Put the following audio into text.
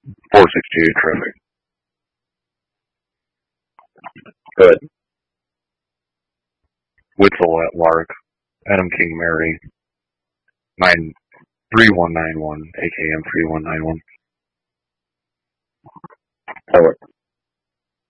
468 traffic. Good. Witzel at Lark. Adam King Mary. 3191, AKM 3191. Hello.